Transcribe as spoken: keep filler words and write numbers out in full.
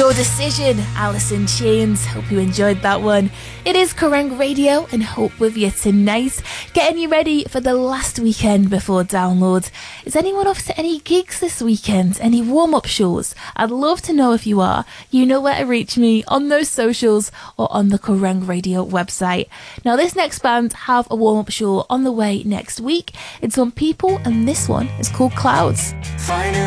Your Decision, Alice in Chains. Hope you enjoyed that one. It is Kerrang Radio and Hope with you tonight, getting you ready for the last weekend before download. Is anyone off to any gigs this weekend? Any warm-up shows? I'd love to know if you are. You know where to reach me on those socials or on the Kerrang Radio website. Now, this next band have a warm-up show on the way next week. It's on People, and this one is called Clouds. Finding